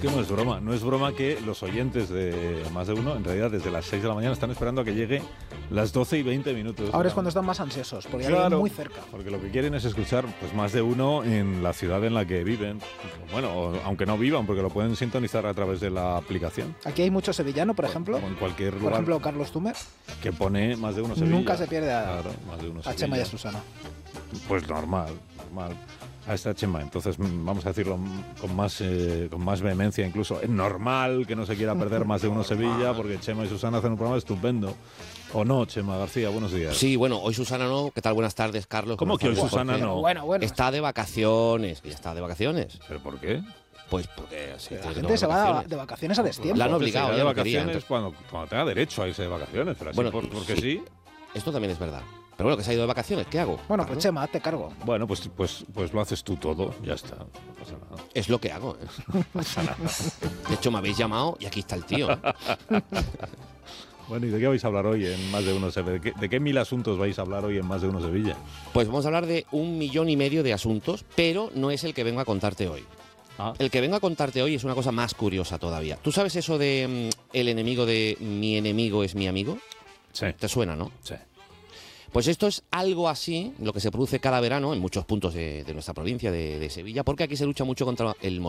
que no es broma que los oyentes de Más de Uno, en realidad desde las 6 de la mañana están esperando a que llegue las 12 y 20 minutos. Ahora es cuando están más ansiosos, porque ya Claro, viven muy cerca. porque lo que quieren es escuchar pues Más de Uno en la ciudad en la que viven. Bueno, aunque no vivan, porque lo pueden sintonizar a través de la aplicación. Aquí hay mucho sevillano, por ejemplo. O en cualquier lugar. Por ejemplo, Carlos Tumer. Que pone Más de Uno Sevilla. Nunca se pierde Claro, Más de Uno a Sevilla. Chema y a Susana. Pues normal. A esta Chema, entonces vamos a decirlo con más vehemencia incluso. Es normal que no se quiera perder Más de Uno Sevilla, porque Chema y Susana hacen un programa estupendo. ¿O no, Chema García? Buenos días. Sí, bueno, hoy Susana no. ¿Qué tal? Buenas tardes, Carlos. ¿Cómo que hoy Susana no? Bueno. Está de vacaciones, ya está de vacaciones. ¿Pero por qué? Pues porque La gente se va de vacaciones a destiempo. La han obligado, de ya no vacaciones quería, cuando tenga derecho a irse de vacaciones, pero así Bueno, porque sí. Esto también es verdad. Pero bueno, que se ha ido de vacaciones, ¿qué hago? Bueno, Carlos? pues Chema, hazte cargo. Bueno, pues lo haces tú todo, ya está, no pasa nada. Es lo que hago. No pasa nada. De hecho, me habéis llamado y aquí está el tío. Bueno, ¿y de qué vais a hablar hoy en Más de Uno Sevilla? ¿De qué 1000 asuntos vais a hablar hoy en Más de Uno Sevilla? Pues vamos a hablar de 1,5 millones de asuntos, pero no es el que vengo a contarte hoy. El que vengo a contarte hoy es una cosa más curiosa todavía. ¿Tú sabes eso de el enemigo de mi enemigo es mi amigo? Sí. ¿Te suena, no? Sí. Pues esto es algo así, lo que se produce cada verano en muchos puntos de nuestra provincia, de Sevilla, porque aquí se lucha mucho contra el